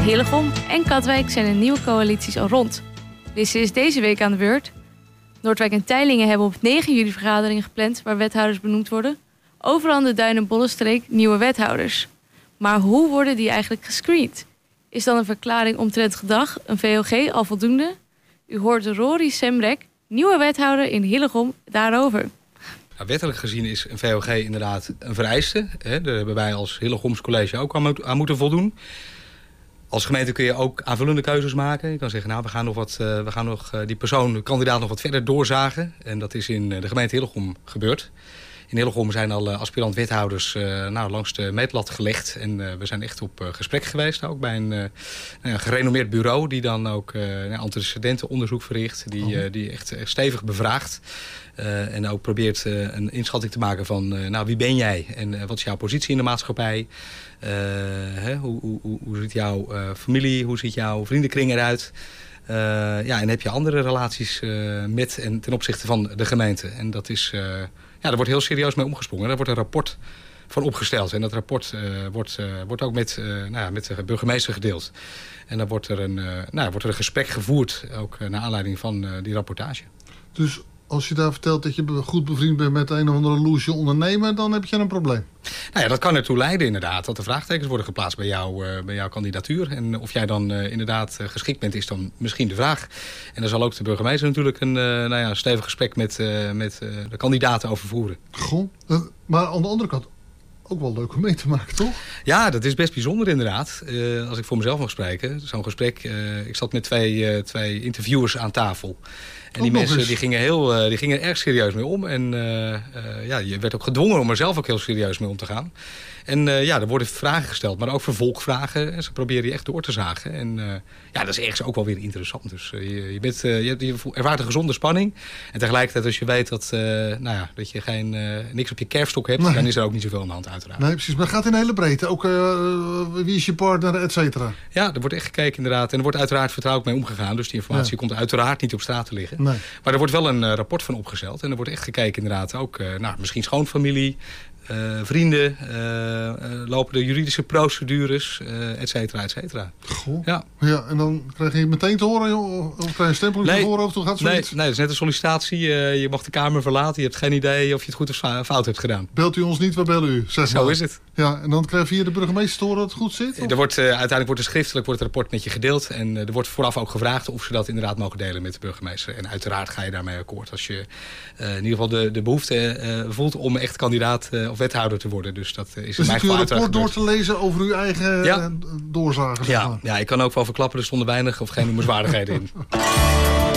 Hillegom en Katwijk zijn de nieuwe coalities al rond. Lisse is deze week aan de beurt. Noordwijk en Teylingen hebben op 9 juli vergaderingen gepland waar wethouders benoemd worden. Overal in de Duin- en Bollenstreek nieuwe wethouders. Maar hoe worden die eigenlijk gescreend? Is dan een verklaring omtrent gedrag, een VOG, al voldoende? U hoort Rory Semrek, nieuwe wethouder in Hillegom, daarover. Nou, wettelijk gezien is een VOG inderdaad een vereiste. Hè. Daar hebben wij als Hillegoms College ook aan moeten voldoen. Als gemeente kun je ook aanvullende keuzes maken. Je kan zeggen, nou, we gaan nog die persoon, de kandidaat, nog wat verder doorzagen. En dat is in de gemeente Hillegom gebeurd. In Hillegom zijn al aspirant-wethouders langs de meetlat gelegd. En we zijn echt op gesprek geweest. Ook bij een gerenommeerd bureau die dan ook antecedentenonderzoek verricht. Die echt stevig bevraagt. En ook probeert een inschatting te maken van wie ben jij? En wat is jouw positie in de maatschappij? Hoe ziet jouw familie, hoe ziet jouw vriendenkring eruit? En heb je andere relaties met en ten opzichte van de gemeente? En dat is... daar wordt heel serieus mee omgesprongen. Daar wordt een rapport van opgesteld. En dat rapport wordt ook met de burgemeester gedeeld. En dan wordt er een gesprek gevoerd, ook naar aanleiding van die rapportage. Dus als je daar vertelt dat je goed bevriend bent met een of andere loesje ondernemer, dan heb je een probleem. Nou ja, dat kan ertoe leiden inderdaad dat er vraagtekens worden geplaatst bij jouw kandidatuur. En of jij dan inderdaad geschikt bent, is dan misschien de vraag. En daar zal ook de burgemeester natuurlijk een stevig gesprek met de kandidaten over voeren. Goh, maar aan de andere kant ook wel leuk om mee te maken, toch? Ja, dat is best bijzonder inderdaad. Als ik voor mezelf mag spreken, zo'n gesprek. Ik zat met twee interviewers aan tafel. En die mensen die gingen er erg serieus mee om. En je werd ook gedwongen om er zelf ook heel serieus mee om te gaan. En er worden vragen gesteld, maar ook vervolgvragen. En ze proberen je echt door te zagen. En dat is ergens ook wel weer interessant. Dus je ervaart een gezonde spanning. En tegelijkertijd als je weet dat je niks op je kerfstok hebt, dan is er ook niet zoveel aan de hand uiteraard. Nee, precies. Maar het gaat in hele breedte. Ook wie is je partner, et cetera. Ja, er wordt echt gekeken inderdaad. En er wordt uiteraard vertrouwelijk mee omgegaan. Dus die informatie komt uiteraard niet op straat te liggen. Nee. Maar er wordt wel een rapport van opgesteld. En er wordt echt gekeken inderdaad ook misschien schoonfamilie, vrienden, lopen de juridische procedures, et cetera, et cetera. Goh. Ja, en dan krijg je meteen te horen, of krijg je een stempel in je voorhoofd, hoe gaat zoiets? Nee, het is net een sollicitatie. Je mag de Kamer verlaten. Je hebt geen idee of je het goed of fout hebt gedaan. Belt u ons niet, waar bellen u? Zo is het. Ja, en dan krijg je via de burgemeester te horen dat het goed zit? Uiteindelijk wordt schriftelijk het rapport met je gedeeld. En er wordt vooraf ook gevraagd of ze dat inderdaad mogen delen met de burgemeester. En uiteraard ga je daarmee akkoord als je in ieder geval de behoefte voelt om echt kandidaat of wethouder te worden. Dus dat is in mijn geval een rapport door te lezen over uw eigen doorzagen? Ja, ik kan ook wel verklappen, er stonden weinig of geen noemenswaardigheden in.